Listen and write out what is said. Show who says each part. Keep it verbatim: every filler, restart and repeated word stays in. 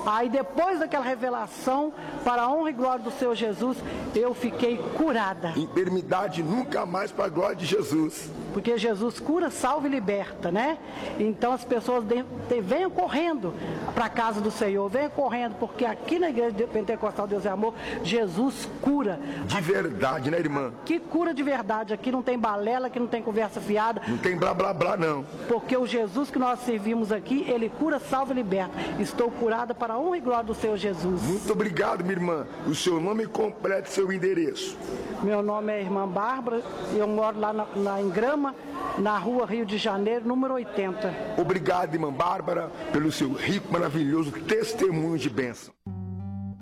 Speaker 1: Aí depois daquela revelação, para a honra e glória do Senhor Jesus, eu fiquei curada.
Speaker 2: Enfermidade nunca mais, para a glória de Jesus.
Speaker 1: Porque Jesus cura, salva e liberta, né? Então as pessoas de, de, venham correndo para a casa do Senhor, venham correndo, porque aqui na igreja pentecostal Deus é Amor, Jesus cura.
Speaker 2: De verdade, né, irmã?
Speaker 1: Que cura de verdade. Aqui não tem balela, aqui não tem conversa fiada.
Speaker 2: Não tem blá blá blá, não.
Speaker 1: Porque o Jesus que nós servimos aqui, ele cura, salva e liberta. Estou curada para a honra e glória do Senhor Jesus.
Speaker 2: Muito obrigado, minha irmã. O seu nome completo e seu endereço.
Speaker 1: Meu nome é irmã Bárbara e eu moro lá, na, lá em Grama, na rua Rio de Janeiro, número oitenta.
Speaker 2: Obrigado, irmã Bárbara, pelo seu rico, maravilhoso testemunho de bênção.